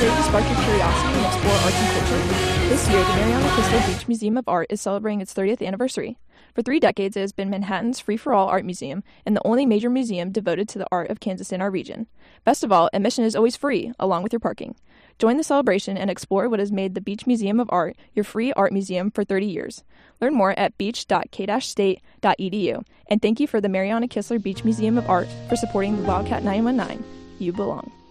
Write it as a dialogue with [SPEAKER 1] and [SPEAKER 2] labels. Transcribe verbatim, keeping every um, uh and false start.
[SPEAKER 1] ready to spark your curiosity and explore arts and culture? This year, the Mariana Kistler Beach Museum of Art is celebrating its thirtieth anniversary. For three decades, it has been Manhattan's free-for-all art museum and the only major museum devoted to the art of Kansas in our region. Best of all, admission is always free, along with your parking. Join the celebration and explore what has made the Beach Museum of Art your free art museum for thirty years. Learn more at beach dot k state dot e d u. And thank you for the Mariana Kistler Beach Museum of Art for supporting the Wildcat nine one nine. You belong.